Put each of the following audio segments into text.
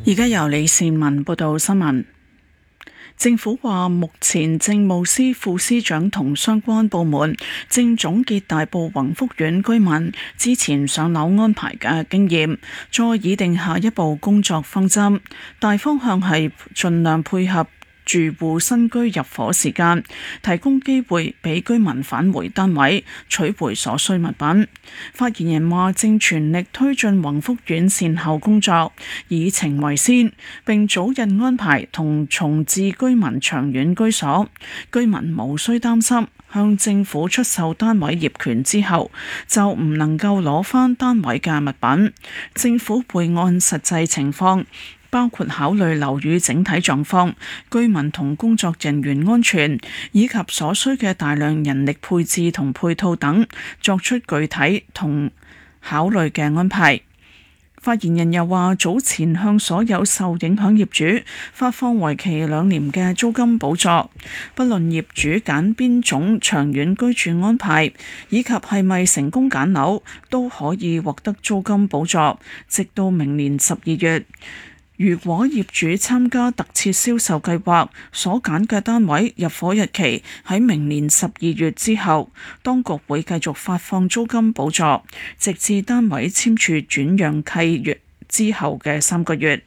而家由李善文報道新聞。政府話，目前政務司副司長同相關部門正總結大埔宏福苑居民之前上樓安排嘅經驗，再擬定下一步工作方針。大方向係盡量配合住戶新居入伙時間，提供機會俾居民返回單位取回所需物品。發言人話，正全力推進宏福苑善後工作，以情為先，並早日安排同重置居民長遠居所。居民無需擔心向政府出售單位業權之後就唔能夠攞返單位嘅物品。政府會按實際情況，包括考慮樓宇整體狀況、居民同工作人員安全，以及所需嘅大量人力配置同配套等，作出具體同考慮嘅安排。發言人又話，早前向所有受影響業主發放為期2年嘅租金補助，不論業主揀邊種長遠居住安排，以及係咪成功揀樓，都可以獲得租金補助，直到明年12月。如果業主參加特設銷售計劃，所揀嘅單位入伙日期喺明年12月之後，當局會繼續發放租金補助，直至單位簽署轉讓契約之後嘅3個月。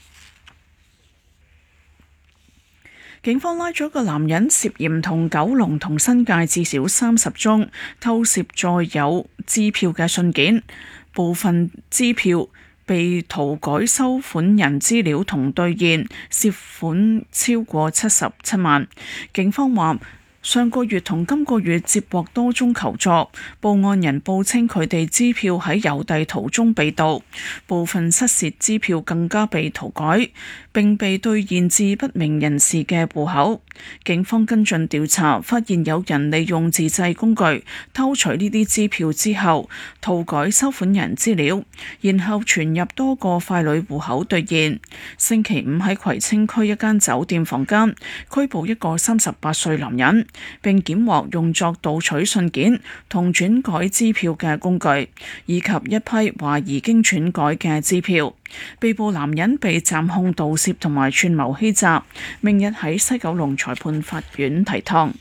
警方拉咗個男人涉嫌同九龍同新界至少30宗偷攝載有支票嘅信件，部分支票被塗改收款人資料同兌現，涉款超過77萬。警方話，上個月同今個月接獲多宗求助，報案人報稱佢哋支票喺郵遞途中被盜，部分失竊支票更加被塗改，並被兌現至不明人士嘅戶口。警方跟進調查，發現有人利用自製工具偷取呢啲支票之後，塗改收款人資料，然後存入多個傀儡戶口兌現。星期五喺葵青區一間酒店房間拘捕一個38歲男人，並檢獲用作盜取信件同轉改支票嘅工具，以及一批懷疑經轉改嘅支票。被捕男人被暫控盜竊同埋串謀欺詐，明日喺西九龍裁判法院提堂。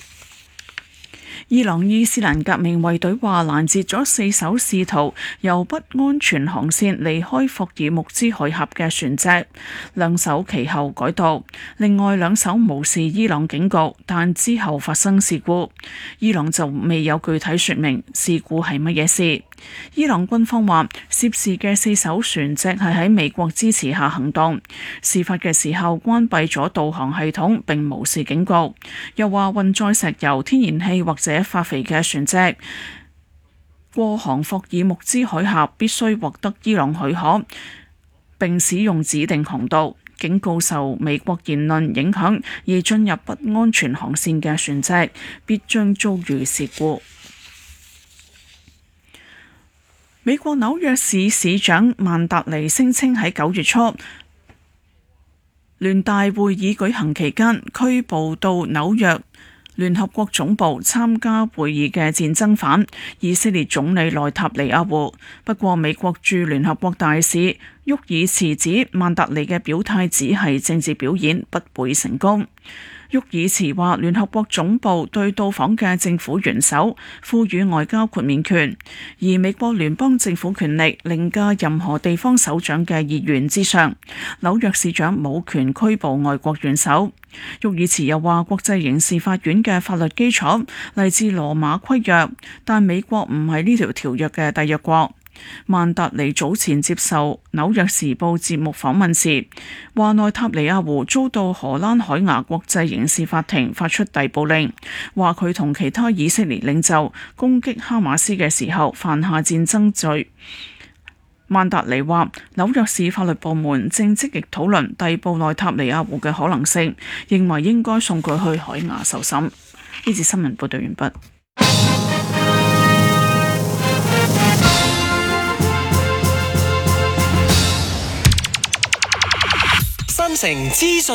伊朗伊斯蘭革命衛隊話，攔截咗4艘試圖由不安全航線離開霍爾木茲海峽嘅船隻，2艘其後改道，另外2艘無視伊朗警告，但之後發生事故。伊朗就未有具體說明事故係乜嘢事。伊朗軍方話，涉事嘅4艘船隻係喺美國支持下行動，事發嘅時候關閉咗導航系統並無視警告。又話運載石油、天然氣或者化肥嘅船隻過航霍爾木茲海峽必須獲得伊朗許可，並使用指定航道。警告受美國言論影響而進入不安全航線嘅船隻必將遭遇事故。美國紐約市市長曼達尼聲稱喺9月初聯大會議舉行期間拘捕到紐約聯合國總部參加會議嘅戰爭犯以色列總理內塔尼亞胡。不過美國駐聯合國大使沃爾茨指曼達尼嘅表態只係政治表演，不會成功。沃爾茨話，聯合國總部對到訪嘅政府元首賦予外交豁免權，而美國聯邦政府權力凌駕任何地方首長嘅意願之上。紐約市長冇權拘捕外國元首。沃爾茨又話，國際刑事法院嘅法律基礎嚟自羅馬規約，但美國唔係呢條條約嘅締約國。曼達尼早前接受紐約時報節目訪問時，話內塔尼亞胡遭到荷蘭海牙國際刑事法庭發出逮捕令，話佢同其他以色列領袖攻擊哈馬斯嘅時候犯下戰爭罪。曼達尼話，紐約市法律部門正積極討論逮捕內塔尼亞胡嘅可能性，認為應該送佢去海牙受審。呢節新聞報道完畢。 新城資訊